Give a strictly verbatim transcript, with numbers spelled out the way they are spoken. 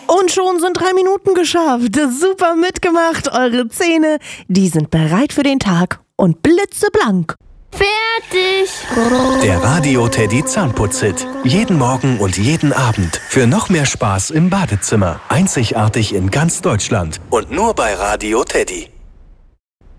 Und schon sind drei Minuten geschafft. Super mitgemacht. Eure Zähne, die sind bereit für den Tag und blitzeblank. Fertig! Der Radio Teddy Zahnputz-Hit. Jeden Morgen und jeden Abend. Für noch mehr Spaß im Badezimmer. Einzigartig in ganz Deutschland. Und nur bei Radio Teddy.